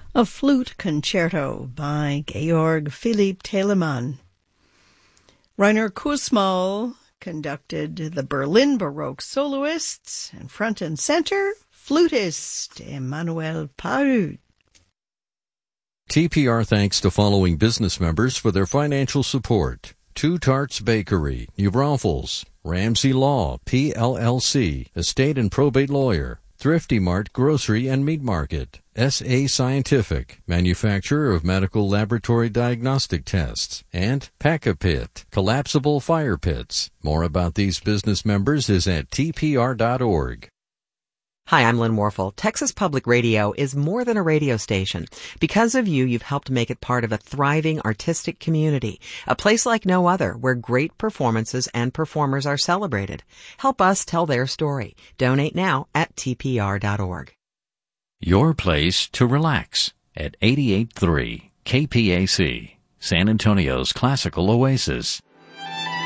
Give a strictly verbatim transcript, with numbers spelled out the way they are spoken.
A flute concerto by Georg Philipp Telemann. Rainer Kussmaul conducted the Berlin Baroque soloists, and front and center, flutist Emmanuel Pahud. T P R thanks to following business members for their financial support: Two Tarts Bakery, New Braunfels, Ramsey Law, P L L C, Estate and Probate Lawyer, Thrifty Mart Grocery and Meat Market, S A Scientific, manufacturer of medical laboratory diagnostic tests, and Pack-A-Pit, collapsible fire pits. More about these business members is at T P R dot org. Hi, I'm Lynn Warfel. Texas Public Radio is more than a radio station. Because of you, you've helped make it part of a thriving artistic community, a place like no other where great performances and performers are celebrated. Help us tell their story. Donate now at T P R dot org. Your place to relax at eighty-eight point three K P A C, San Antonio's classical oasis.